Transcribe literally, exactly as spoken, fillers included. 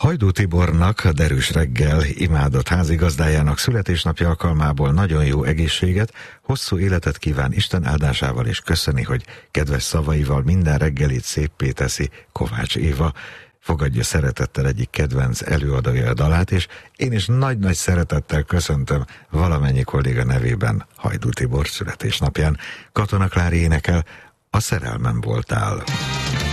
Hajdú Tibornak, a Derűs reggel imádott házigazdájának születésnapja alkalmából nagyon jó egészséget, hosszú életet kíván Isten áldásával, és köszöni, hogy kedves szavaival minden reggelét széppé teszi Kovács Éva. Fogadja szeretettel egyik kedvenc előadója a dalát, és én is nagy-nagy szeretettel köszöntöm valamennyi kolléga nevében Hajdú Tibor születésnapján. Katona Klári énekel, A szerelmem voltál.